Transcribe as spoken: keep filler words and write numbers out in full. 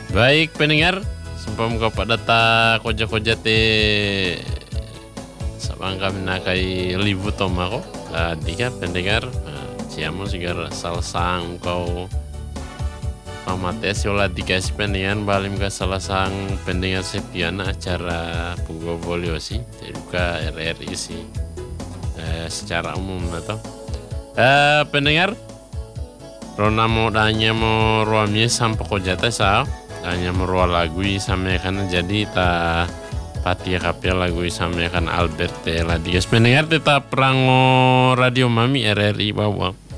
Baik pendengar, sumpah muka pak data koja-koja te sabang kami nakai libu tomako. Dika pendengar, ciamo sigar salasang kau pamates yola dikasih pendengar balim ke salah sang pendengar setiana acara Pugo Voliosi, juga R R I sih eh, secara umum atau eh, pendengar. Rona mau tanya mau ruamnya sampai kojata sao. Tanya merua lagu sama kan jadi ta pati kapia lagu sama kan Albert lah dia pendengar tetap rango radio mami R R I bawah.